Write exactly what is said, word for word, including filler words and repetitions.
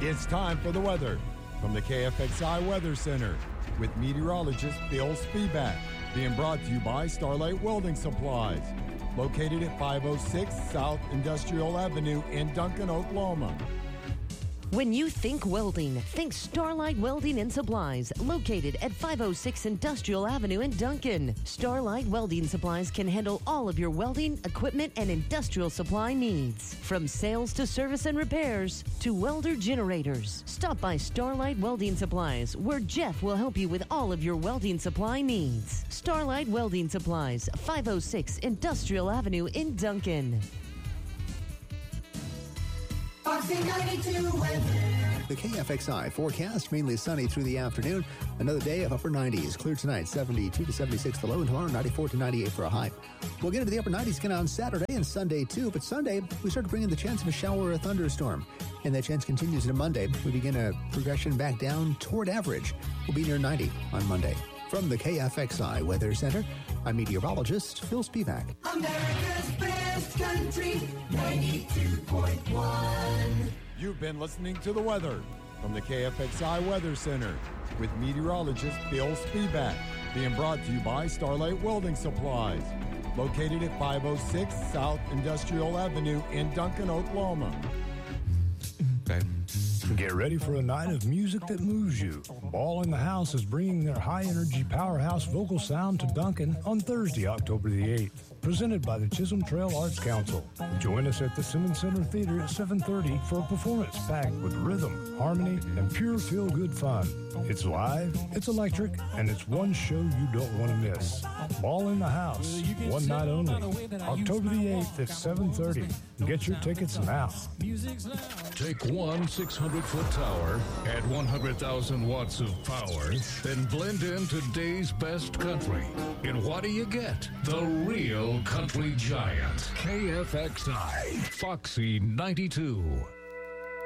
It's time for the weather from the K F X I Weather Center with meteorologist Phil Spivak, being brought to you by Starlight Welding Supplies, located at five oh six South Industrial Avenue in Duncan, Oklahoma. When you think welding, think Starlight Welding and Supplies, located at five oh six Industrial Avenue in Duncan. Starlight Welding Supplies can handle all of your welding, equipment, and industrial supply needs. From sales to service and repairs to welder generators. Stop by Starlight Welding Supplies, where Jeff will help you with all of your welding supply needs. Starlight Welding Supplies, five oh six Industrial Avenue in Duncan. Foxy ninety-two weather. The K F X I forecast, mainly sunny through the afternoon. Another day of upper nineties. Clear tonight, seventy-two to seventy-six the low, and tomorrow, ninety-four to ninety-eight for a high. We'll get into the upper nineties again on Saturday and Sunday, too. But Sunday, we start to bring in the chance of a shower or a thunderstorm. And that chance continues into Monday. We begin a progression back down toward average. We'll be near ninety on Monday. From the K F X I Weather Center, I'm meteorologist Phil Spivak. America's best country, ninety-two point one. You've been listening to the weather from the K F X I Weather Center with meteorologist Phil Spivak, being brought to you by Starlight Welding Supplies, located at five oh six South Industrial Avenue in Duncan, Oklahoma. Get ready for a night of music that moves you. Ball in the House is bringing their high-energy powerhouse vocal sound to Duncan on Thursday, October the eighth. Presented by the Chisholm Trail Arts Council. Join us at the Simmons Center Theater at seven thirty for a performance packed with rhythm, harmony, and pure feel-good fun. It's live, it's electric, and it's one show you don't want to miss. Ball in the House, one night only. October the eighth at seven thirty. Get your tickets now. Take one six hundred foot tower, add one hundred thousand watts of power, then blend in today's best country. And what do you get? The real country giant. K F X I, Foxy ninety-two.